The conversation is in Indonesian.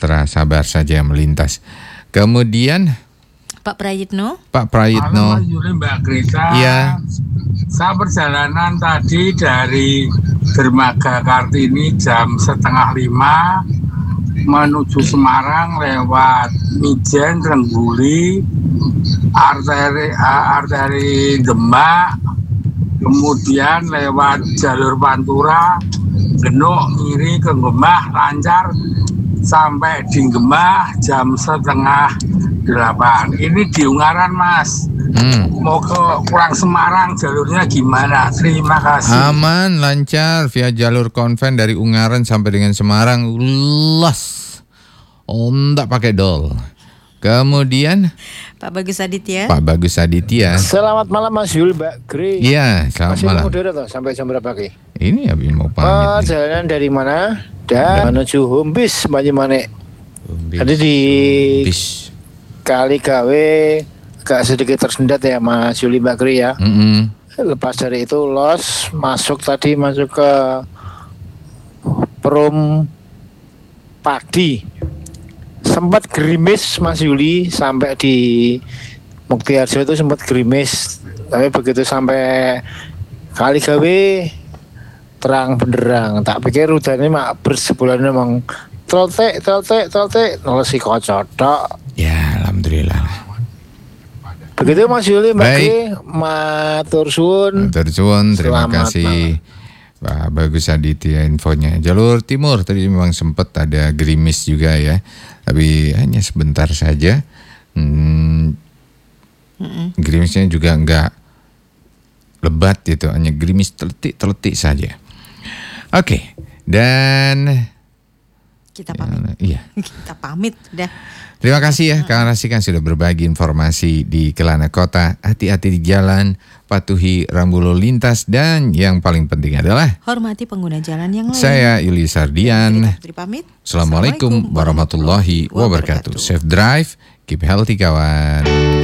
sejahtera, sabar saja melintas. Kemudian Pak Prayitno. Halo Mas Yuli, Mbak Greta. Iya. Saya perjalanan tadi dari Dermaga Kartini jam 4:30 menuju Semarang lewat Mijen, Rengguli, arteri Demak, kemudian lewat jalur Pantura, Genuk, Ngiri ke Gemah lancar sampai di Gemah jam 7:30. Ini di Ungaran, Mas. Mau pulang Semarang jalurnya gimana? Terima kasih. Aman, lancar via jalur konven dari Ungaran sampai dengan Semarang. Los. Enggak pakai dol. Kemudian Pak Bagus Aditya. Pak Bagus Aditya. Selamat malam Mas Yul, Mbak Gri. Iya, selamat Masih malam. udara toh sampai jam berapa Ki? Ini Abi mau pamit. Perjalanan dari mana? Dan menuju Humbis, Banyumanik. Tadi di bis. Kali Gawe agak sedikit tersendat ya Mas Yuli, Mbak Gri ya. Lepas dari itu los masuk ke Perum Padi. Sempat gerimis Mas Yuli sampai di Muktiharjo itu sempat gerimis, tapi begitu sampai Kali Gawe terang benderang. Tak pikir udaranya mak bersebulan memang trotek nolosi kocotok. Ya, alhamdulillah. Begitu Mas Yuli, Mbak Baik. Ki, matur suwun. Matur suwun, terima Selamat kasih Pak Bagus Aditya infonya. Jalur timur tadi memang sempat ada gerimis juga ya, tapi hanya sebentar saja. Gerimisnya juga enggak lebat gitu, hanya gerimis teletik saja. Oke, dan Kita pamit. iya. Kita pamit dah. Terima kasih ya Kang Rasikan sudah berbagi informasi di Kelana Kota. Hati-hati di jalan, patuhi rambu lalu lintas, dan yang paling penting adalah Hormati pengguna jalan yang lain. saya Yuli Sardian. Putri pamit. Assalamualaikum warahmatullahi wabarakatuh. Safe drive, keep healthy kawan.